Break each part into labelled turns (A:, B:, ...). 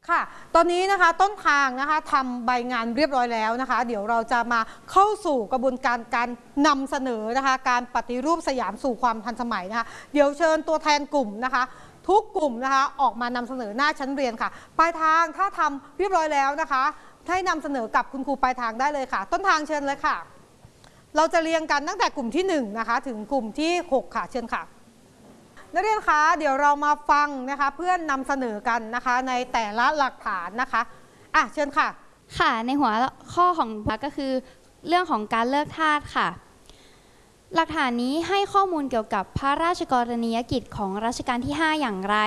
A: ค่ะตอนนี้นะคะต้นทางนะคะทำใบงานเรียบร้อยแล้วนะคะเดี๋ยวเราจะมาเข้าสู่กระบวนการการนำเสนอนะคะการปฏิรูปสยามสู่ความทันสมัยนะคะเดี๋ยวเชิญตัวแทนกลุ่มนะคะทุกกลุ่มนะคะออกมานำเสนอหน้าชั้นเรียนค่ะปลายทางถ้าทำเรียบร้อยแล้วนะคะให้นำเสนอกับคุณครูปลายทางได้เลยค่ะต้นทางเชิญเลยค่ะเราจะเรียงกันตั้งแต่กลุ่มที่1นะคะถึงกลุ่มที่6ค่ะเชิญค่ะนักเรียนคะเดี๋ยวเรามาฟังนะคะเพื่อนนำเสนอกันนะคะในแต่ละหลักฐานนะคะเชิญค่ะ
B: ค่ะในหัวข้อของก็คือเรื่องของการเลิกทาสค่ะหลักฐานนี้ให้ข้อมูลเกี่ยวกับพระราชกรณียกิจของรัชกาลที่5อย่างไร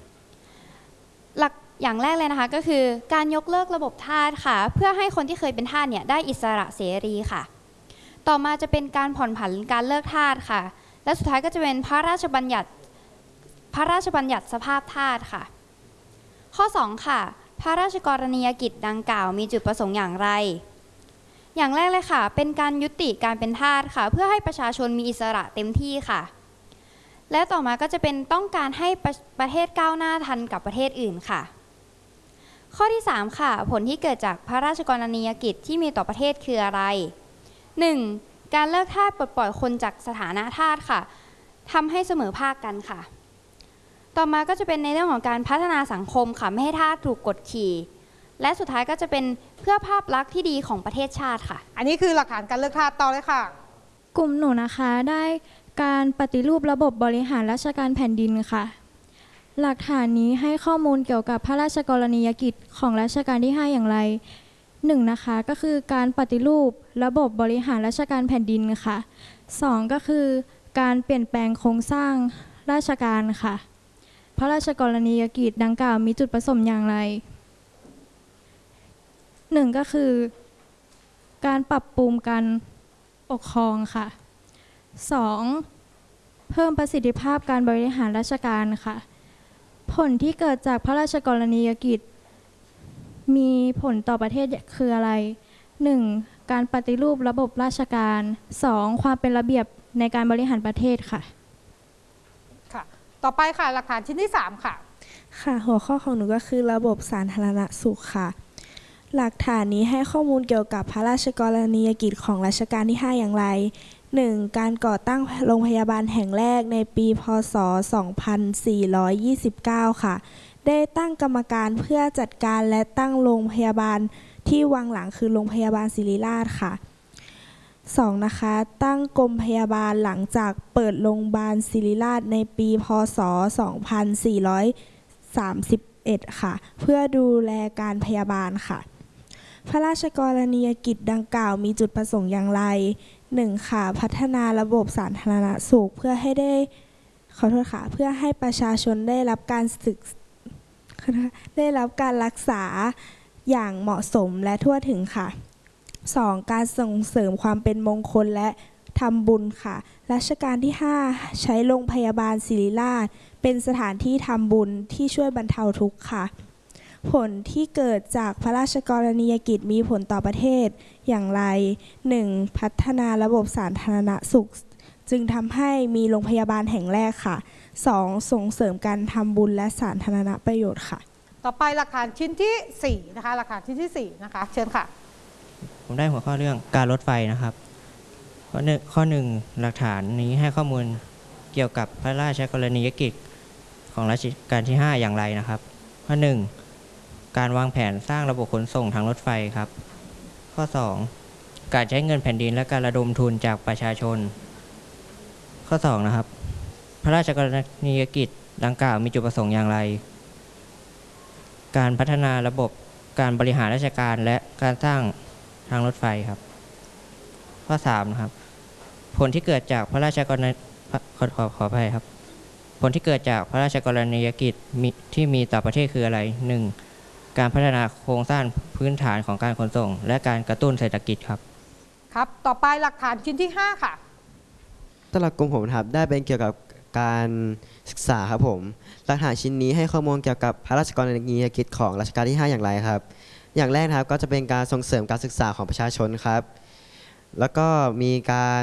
B: อย่างแรกเลยนะคะก็คือการยกเลิกระบบทาสค่ะเพื่อให้คนที่เคยเป็นทาสเนี่ยได้อิสระเสรีค่ะต่อมาจะเป็นการผ่อนผันการเลิกทาสค่ะและสุดท้ายก็จะเป็นพระราชบัญญัติสภาพทาสค่ะข้อ2ค่ะพระราชกรณียกิจดังกล่าวมีจุดประสงค์อย่างไรอย่างแรกเลยค่ะเป็นการยุติการเป็นทาสค่ะเพื่อให้ประชาชนมีอิสระเต็มที่ค่ะและต่อมาก็จะเป็นต้องการให้ประเทศก้าวหน้าทันกับประเทศอื่นค่ะข้อที่3ค่ะผลที่เกิดจากพระราชกรณียกิจที่มีต่อประเทศคืออะไร 1. การเลิกทาสปลดปล่อยคนจากสถานะทาสค่ะทำให้เสมอภาคกันค่ะต่อมาก็จะเป็นในเรื่องของการพัฒนาสังคมค่ะไม่ให้ทาสถูกกดขี่และสุดท้ายก็จะเป็นเพื่อภาพลักษณ์ที่ดีของประเทศชาติค่ะ
A: อันนี้คือหลักฐานการเลิกทาสต่อเลยค่ะ
C: กลุ่มหนูนะคะได้การปฏิรูประบบบริหารราชการแผ่นดินค่ะหลักฐานนี้ให้ข้อมูลเกี่ยวกับพระราชกรณียกิจของรัชกาลที่5อย่างไร1นะคะก็คือการปฏิรูประบบบริหารราชการแผ่นดินค่ะ2ก็คือการเปลี่ยนแปลงโครงสร้างราชการค่ะพระราชกรณียกิจดังกล่าวมีจุดประสงค์อย่างไร1ก็คือการปรับปรุงการปกครองค่ะ2เพิ่มประสิทธิภาพการบริหารราชการค่ะผลที่เกิดจากพระราชกรณียกิจมีผลต่อประเทศคืออะไร 1. การปฏิรูประบบราชการ 2. ความเป็นระเบียบในการบริหารประเทศค่ะ
A: ต่อไปค่ะหลักฐานชิ้นที่3ค่ะ
D: ค่ะหัวข้อของหนูก็คือระบบสาธารณสุขค่ะหลักฐานนี้ให้ข้อมูลเกี่ยวกับพระราชกรณียกิจของรัชกาลที่5อย่างไร 1. การก่อตั้งโรงพยาบาลแห่งแรกในปีพ.ศ. 2429ค่ะได้ตั้งกรรมการเพื่อจัดการและตั้งโรงพยาบาลที่วังหลังคือโรงพยาบาลศิริราชค่ะ2นะคะตั้งกรมพยาบาลหลังจากเปิดโรงพยาบาลศิริราชในปีพ.ศ. 2431ค่ะเพื่อดูแลการพยาบาลค่ะพระราชกรณียกิจดังกล่าวมีจุดประสงค์อย่างไร 1. ค่ะพัฒนาระบบสาธารณสุขเพื่อให้ประชาชนได้รับการรักษาอย่างเหมาะสมและทั่วถึงค่ะ 2. การส่งเสริมความเป็นมงคลและทำบุญค่ะรัชกาลที่5ใช้โรงพยาบาลศิริราชเป็นสถานที่ทำบุญที่ช่วยบรรเทาทุกข์ค่ะผลที่เกิดจากพระราชกรณียกิจมีผลต่อประเทศอย่างไร 1. พัฒนาระบบสาธารณสุขจึงทำให้มีโรงพยาบาลแห่งแรกค่ะ 2. ส่งเสริมการทำบุญและสาธารณประโยชน์ค่ะ
A: ต่อไปหลักฐานชิ้นที่4นะคะหลักฐานชิ้นที่4นะคะเชิญค่ะ
E: ผมได้หัวข้อเรื่องการรถไฟนะครับข้อหนึ่งหลักฐานนี้ให้ข้อมูลเกี่ยวกับพระราชกรณียกิจของรัชกาลที่5อย่างไรนะครับข้อ1การวางแผนสร้างระบบขนส่งทางรถไฟครับข้อ2การใช้เงินแผ่นดินและการระดมทุนจากประชาชนข้อ2นะครับพระราชกรณียกิจดังกล่าวมีจุดประสงค์อย่างไรการพัฒนาระบบการบริหารราชการและการสร้างทางรถไฟครับข้อ3นะครับผลที่เกิดจากพระราชกรณีขออภัยครับผลที่เกิดจากพระราชกรณียกิจที่มีต่อประเทศคืออะไร 1. การพัฒนาโครงสร้างพื้นฐานของการขนส่งและการกระตุ้นเศรษฐกิจครับ
A: ครับต่อไปหลักฐานชิ้นที่5ค่ะ
F: สำหรับกลุ่มผมครับได้เป็นเกี่ยวกับการศึกษาครับผมหลักฐานชิ้นนี้ให้ข้อมูลเกี่ยวกับพระราชกรณียกิจของรัชกาลที่5อย่างไรครับอย่างแรกครับก็จะเป็นการส่งเสริมการศึกษาของประชาชนครับแล้วก็มีการ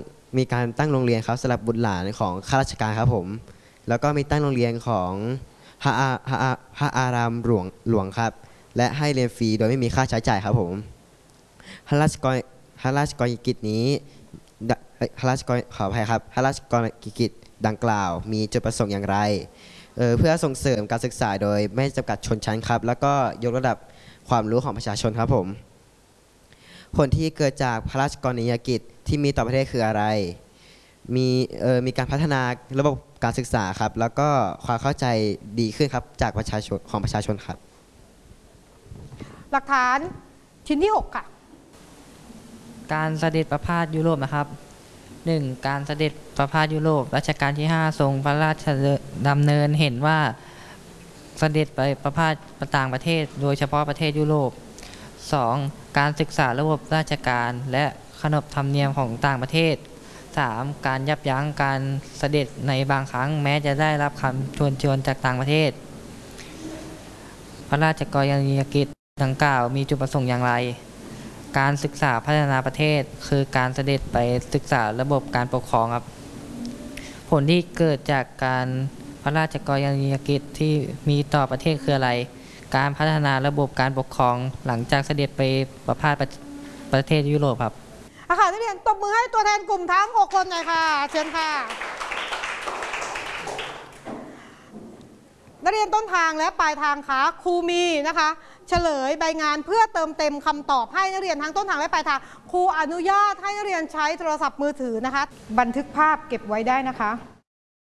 F: ตั้งโรงเรียนครับสำหรับบุตรหลานของข้าราชการครับผมแล้วก็มีตั้งโรงเรียนของพระอารามหลวงครับและให้เรียนฟรีโดยไม่มีค่าใช้จ่ายครับผมพระราชกรณียกิจนี้ขออภัยครับพระราชกรณียกิจดังกล่าวมีจุดประสงค์อย่างไรเพื่อส่งเสริมการศึกษาโดยไม่จำกัดชนชั้นครับแล้วก็ยกระดับความรู้ของประชาชนครับผมผลที่เกิดจากพระราชกรณียกิจที่มีต่อประเทศคืออะไรมีการพัฒนาระบบการศึกษาครับแล้วก็ความเข้าใจดีขึ้นครับจากประชาชนครับ
A: หลักฐานชิ้นที่ 6 ค่ะ
G: การเสด็จประพาสยุโรปนะครับ 1. การเสด็จประพาสยุโรปรัชกาลที่ 5 ทรงพระราชดำเนินเห็นว่าเสด็จไปประพาสต่างประเทศโดยเฉพาะประเทศยุโรป 2. การศึกษาระบบราชการและขนบธรรมเนียมของต่างประเทศ 3. การยับยั้งการเสด็จในบางครั้งแม้จะได้รับคำชวนจากต่างประเทศพระราชกรณียกิจดังกล่าวมีจุดประสงค์อย่างไรการศึกษาพัฒนาประเทศคือการเสด็จไปศึกษาระบบการปกครองครับผลที่เกิดจากการพระราชกรณียกิจที่มีต่อประเทศคืออะไรการพัฒนาระบบการปกครองหลังจากเสด็จไปประพาสประเทศยุโรปครับ
A: ค่ะนักเรียนตบมือให้ตัวแทนกลุ่มทั้ง 6 คนหน่อยค่ะเชิญค่ะนักเรียนต้นทางและปลายทางคะครูมีนะคะเฉลยใบงานเพื่อเติมเต็มคำตอบให้นักเรียนทั้งต้นทางและปลายทางครูอนุญาตให้นักเรียนใช้โทรศัพท์มือถือนะคะบันทึกภาพเก็บไว้ได้นะคะ